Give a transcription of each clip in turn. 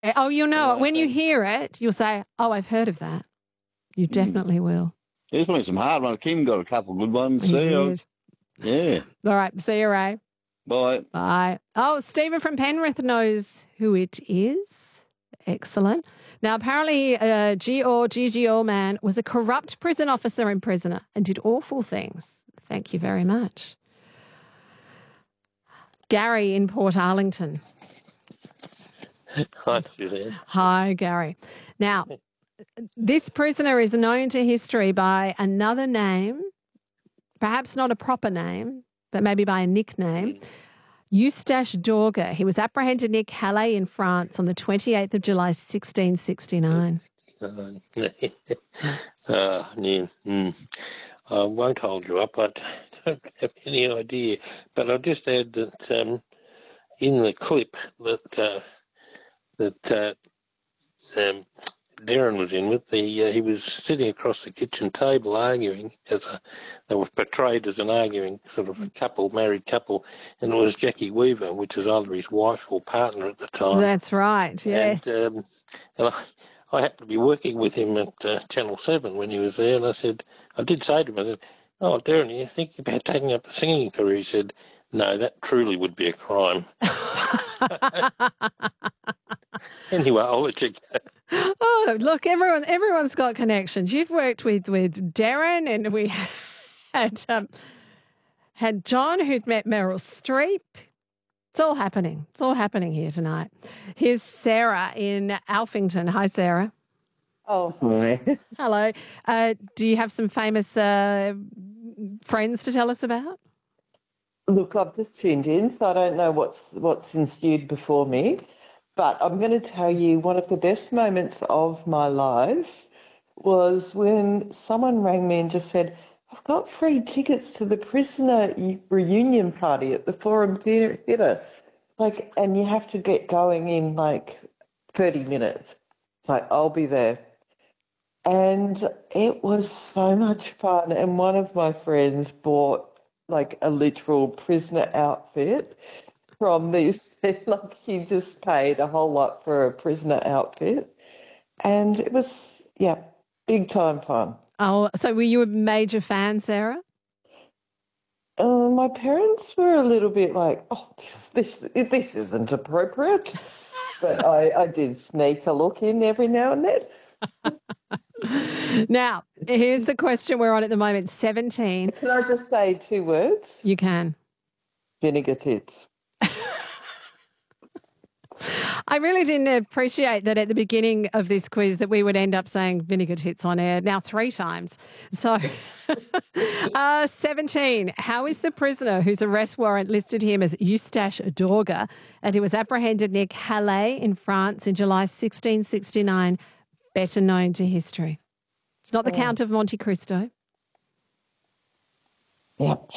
Oh, you'll know it. When you hear it, you'll say, oh, I've heard of that. You definitely will. There's been some hard ones. Kim got a couple of good ones. He did. Yeah. All right. See you, Ray. Bye. Bye. Oh, Stephen from Penrith knows who it is. Excellent. Now, apparently, GGO man was a corrupt prison officer and prisoner and did awful things. Thank you very much. Gary in Port Arlington. Hi, Julian. Hi, Gary. Now, this prisoner is known to history by another name, perhaps not a proper name, but maybe by a nickname. Eustache Dorga. He was apprehended near Calais in France on the 28th of July, 1669. I won't hold you up. I don't have any idea. But I'll just add that in the clip that Darren was in with, he was sitting across the kitchen table arguing they were portrayed as an arguing sort of a couple, married couple, and it was Jackie Weaver, which was either his wife or partner at the time. That's right, yes. And I happened to be working with him at Channel 7 when he was there, and I did say to him, I said, oh, Darren, you think about taking up a singing career? He said, no, that truly would be a crime. Anyway, I'll let you go. Oh, look, everyone's got connections. You've worked with Darren, and we had John, who'd met Meryl Streep. It's all happening. It's all happening here tonight. Here's Sarah in Alphington. Hi, Sarah. Oh, hi. Hello. Do you have some famous friends to tell us about? Look, I've just tuned in, so I don't know what's ensued before me. But I'm going to tell you one of the best moments of my life was when someone rang me and just said, I've got free tickets to the prisoner reunion party at the Forum Theatre. And you have to get going in 30 minutes. It's like, I'll be there. And it was so much fun. And one of my friends bought a literal prisoner outfit from this. He just paid a whole lot for a prisoner outfit. And it was, big time fun. Oh, so were you a major fan, Sarah? My parents were a little bit like, oh, this isn't appropriate. But I did sneak a look in every now and then. Now, here's the question we're on at the moment, 17. Can I just say 2 words? You can. Vinegar tits. I really didn't appreciate that at the beginning of this quiz that we would end up saying vinegar tits on air now 3 times. So, 17. How is the prisoner whose arrest warrant listed him as Eustache Dorga and who was apprehended near Calais in France in July 1669 better known to history? It's not the Count of Monte Cristo. Yep.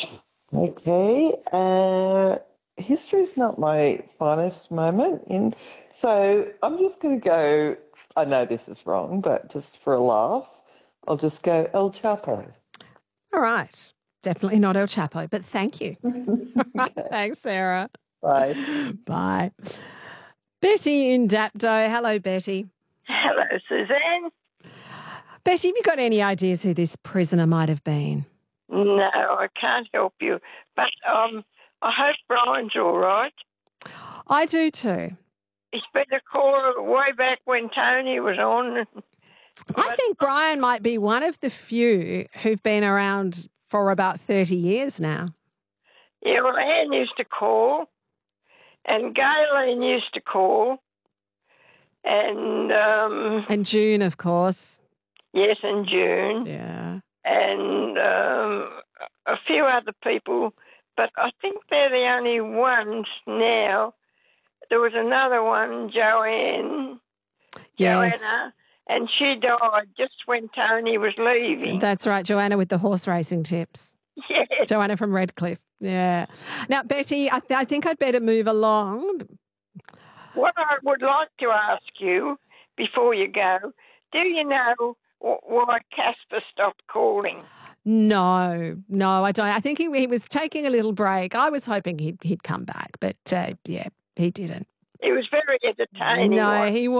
Okay. History's not my finest moment. So I'm just going to go, I know this is wrong, but just for a laugh, I'll just go El Chapo. All right. Definitely not El Chapo, but thank you. Thanks, Sarah. Bye. Bye. Betty in Dapto. Hello, Betty. Hello, Suzanne. Betty, have you got any ideas who this prisoner might have been? No, I can't help you. But I hope Brian's all right. I do too. He's been a caller way back when Tony was on. I think Brian might be one of the few who've been around for about 30 years now. Yeah, well, Anne used to call, and Galen used to call, and June, of course. Yes, and June. Yeah. And a few other people, but I think they're the only ones now. There was another one, Joanna, and she died just when Tony was leaving. That's right, Joanna with the horse racing tips. Yes. Joanna from Redcliffe, yeah. Now, Betty, I think I'd better move along. What I would like to ask you before you go, do you know why Casper stopped calling? No, I don't. I think he was taking a little break. I was hoping he'd come back, but yeah, he didn't. He was very entertaining. No, he